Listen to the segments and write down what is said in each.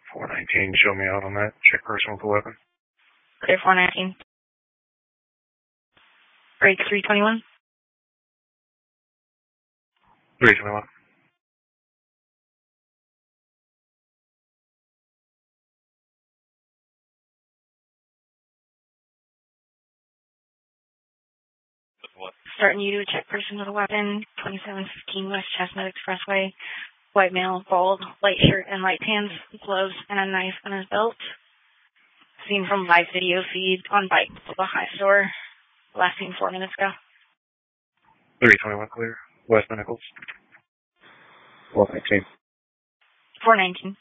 419, show me out on that. Check person with a weapon. Clear 419. Break 321. 321. Starting you to check person with a weapon. 2715 West Chestnut Expressway. White male, bald, light shirt and light pants, gloves, and a knife on his belt. Seen from live video feed on bike to the high store. Last seen 4 minutes ago. 321 clear. West Nichols. 419. 419.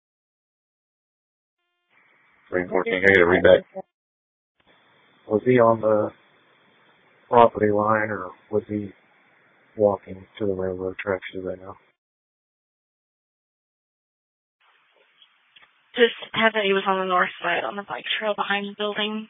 314. I get a read back. Was he on the property line or was he walking to the railroad tracks? Do they know? Just had that he was on the north side on the bike trail behind the building.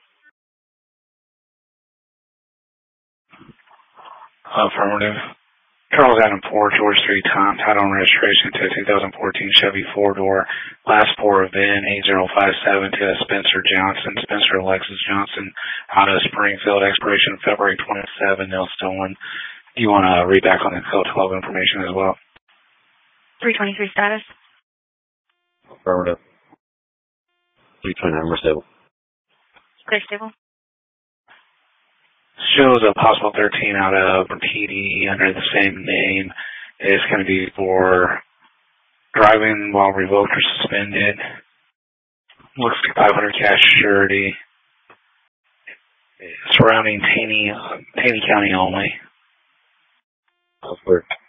Affirmative. Charles Adam Ford, George Street, Tom, title and registration to 2014 Chevy 4-door, last 4 of VIN 8057 to Spencer Johnson, Spencer Alexis Johnson, out of Springfield, expiration February 27, nil stolen. Do you want to read back on the code 12 information as well? 323 status. Affirmative. 329, we're stable. Clear stable. Shows a possible 13 out of PD under the same name. It's going to be for driving while revoked or suspended. Looks like 500 cash surety. Surrounding Taney County only. That's clear.